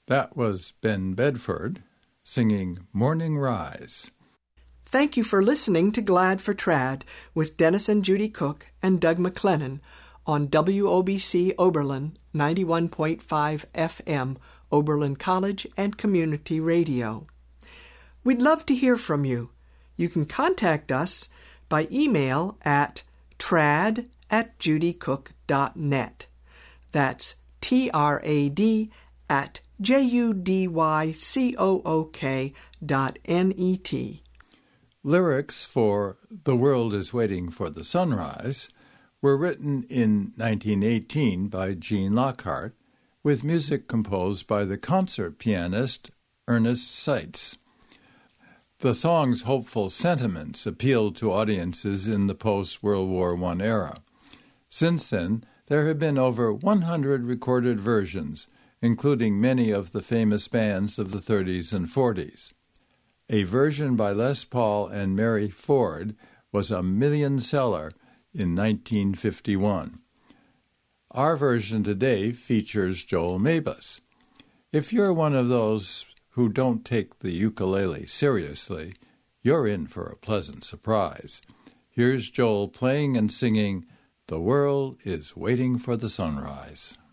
That was Ben Bedford singing Morning Rise. Thank you for listening to Glad for Trad with Dennis and Judy Cook and Doug McLennan on WOBC Oberlin 91.5 FM, Oberlin College and Community Radio. We'd love to hear from you. You can contact us by email at trad@judycook.net. That's trad@judycook.net. Lyrics for The World is Waiting for the Sunrise were written in 1918 by Gene Lockhart, with music composed by the concert pianist Ernest Seitz. The song's hopeful sentiments appealed to audiences in the post-World War I era. Since then, there have been over 100 recorded versions, including many of the famous bands of the 30s and 40s. A version by Les Paul and Mary Ford was a million-seller in 1951. Our version today features Joel Mabus. If you're one of those who don't take the ukulele seriously, you're in for a pleasant surprise. Here's Joel playing and singing The World is Waiting for the Sunrise.